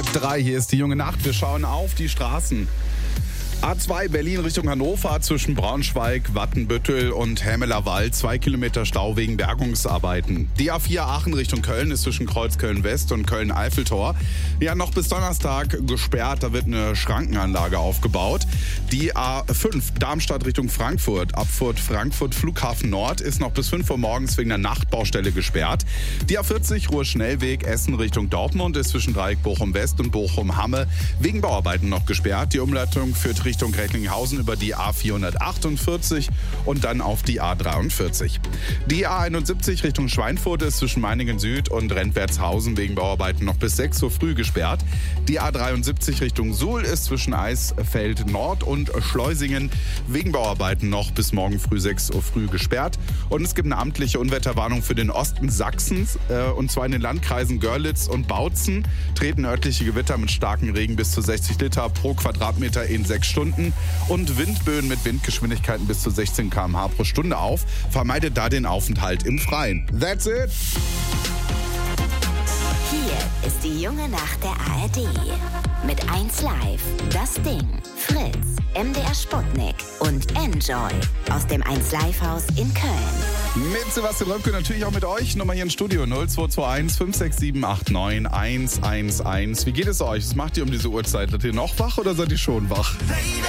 3:30, hier ist die junge Nacht. Wir schauen auf die Straßen. A2 Berlin Richtung Hannover zwischen Braunschweig, Wattenbüttel und Hämelerwald. 2 Kilometer Stau wegen Bergungsarbeiten. Die A4 Aachen Richtung Köln ist zwischen Kreuzköln West und Köln-Eiffeltor. Ja, noch bis Donnerstag gesperrt. Da wird eine Schrankenanlage aufgebaut. Die A5 Darmstadt Richtung Frankfurt. Abfahrt Frankfurt Flughafen Nord ist noch bis 5 Uhr morgens wegen der Nachtbaustelle gesperrt. Die A40 Ruhr-Schnellweg Essen Richtung Dortmund ist zwischen Dreieck Bochum West und Bochum-Hamme wegen Bauarbeiten noch gesperrt. Die Umleitung führt Richtung Recklinghausen über die A448 und dann auf die A43. Die A71 Richtung Schweinfurt ist zwischen Meiningen Süd und Rentwertshausen wegen Bauarbeiten noch bis 6 Uhr früh gesperrt. Die A73 Richtung Suhl ist zwischen Eisfeld Nord und Schleusingen wegen Bauarbeiten noch bis morgen früh 6 Uhr früh gesperrt. Und es gibt eine amtliche Unwetterwarnung für den Osten Sachsens, und zwar in den Landkreisen Görlitz und Bautzen treten örtliche Gewitter mit starkem Regen bis zu 60 Liter pro Quadratmeter in 6 Stunden und Windböen mit Windgeschwindigkeiten bis zu 16 km/h pro Stunde auf. Vermeidet da den Aufenthalt im Freien. That's it! Hier ist die junge Nacht der ARD. Mit 1 Live, Das Ding, Fritz, MDR Sputnik und Enjoy aus dem 1 Live Haus in Köln. Mit Sebastian Röpke, natürlich auch mit euch. Nummer hier im Studio 0221 567 89 111. Wie geht es euch? Was macht ihr um diese Uhrzeit? Seid ihr noch wach oder seid ihr schon wach? Lady,